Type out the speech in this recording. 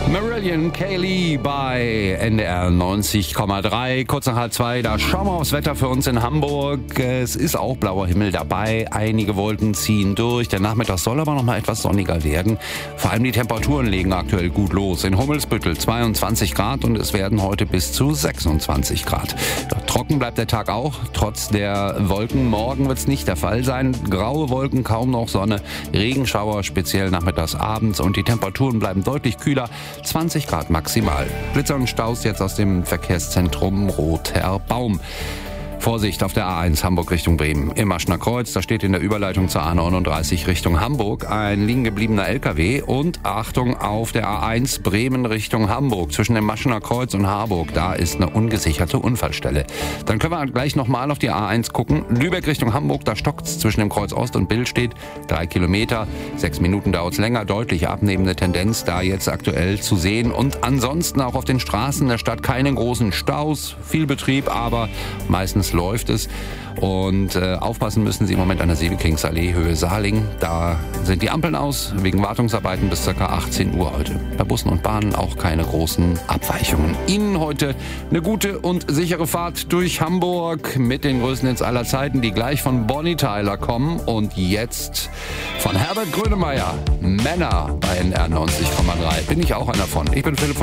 Marillion Kaylee bei NDR 90,3. Kurz nach 2:30, da schauen wir aufs Wetter für uns in Hamburg. Es ist auch blauer Himmel dabei. Einige Wolken ziehen durch. Der Nachmittag soll aber noch mal etwas sonniger werden. Vor allem die Temperaturen legen aktuell gut los. In Hummelsbüttel 22 Grad und es werden heute bis zu 26 Grad. Trocken bleibt der Tag auch, trotz der Wolken. Morgen wird es nicht der Fall sein. Graue Wolken, kaum noch Sonne. Regenschauer, speziell nachmittags, abends. Und die Temperaturen bleiben deutlich kühler. 20 Grad maximal. Blitzer und Staus jetzt aus dem Verkehrszentrum Roter Baum. Vorsicht auf der A1 Hamburg Richtung Bremen. Im Maschner Kreuz, da steht in der Überleitung zur A39 Richtung Hamburg ein liegen gebliebener LKW. Und Achtung auf der A1 Bremen Richtung Hamburg. Zwischen dem Maschner Kreuz und Harburg, da ist eine ungesicherte Unfallstelle. Dann können wir gleich nochmal auf die A1 gucken. Lübeck Richtung Hamburg, da stockt's zwischen dem Kreuz Ost und Billstedt. 3 Kilometer, 6 Minuten dauert's länger. Deutlich abnehmende Tendenz da jetzt aktuell zu sehen. Und ansonsten auch auf den Straßen der Stadt keine großen Staus. Viel Betrieb, aber meistens läuft es. Und aufpassen müssen Sie im Moment an der Siebenkriegs-Allee, Höhe Saarling. Da sind die Ampeln aus, wegen Wartungsarbeiten bis ca. 18 Uhr heute. Bei Bussen und Bahnen auch keine großen Abweichungen. Ihnen heute eine gute und sichere Fahrt durch Hamburg mit den größten Hits aller Zeiten, die gleich von Bonnie Tyler kommen. Und jetzt von Herbert Grönemeyer, Männer bei NDR 90,3. Bin ich auch einer von. Ich bin Philipp